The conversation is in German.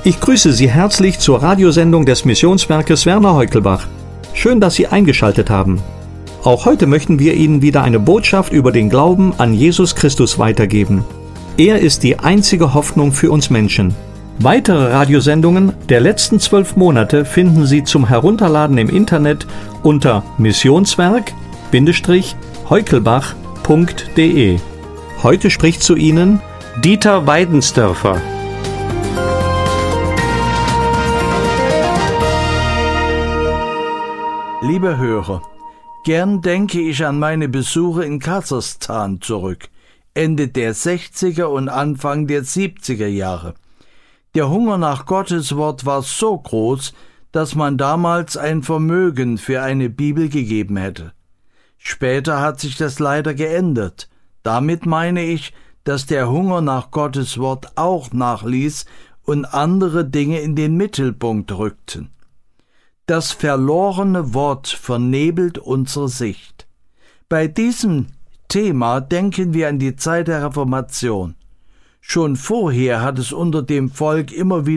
Ich grüße Sie herzlich zur Radiosendung des Missionswerkes Werner Heukelbach. Schön, dass Sie eingeschaltet haben. Auch heute möchten wir Ihnen wieder eine Botschaft über den Glauben an Jesus Christus weitergeben. Er ist die einzige Hoffnung für uns Menschen. Weitere Radiosendungen der letzten 12 Monate finden Sie zum Herunterladen im Internet unter missionswerk-heukelbach.de. Heute spricht zu Ihnen Dieter Weidensdörfer. Liebe Hörer, gern denke ich an meine Besuche in Kasachstan zurück, Ende der 60er und Anfang der 70er Jahre. Der Hunger nach Gottes Wort war so groß, dass man damals ein Vermögen für eine Bibel gegeben hätte. Später hat sich das leider geändert. Damit meine ich, dass der Hunger nach Gottes Wort auch nachließ und andere Dinge in den Mittelpunkt rückten. Das verlorene Wort vernebelt unsere Sicht. Bei diesem Thema denken wir an die Zeit der Reformation. Schon vorher hat es unter dem Volk immer wieder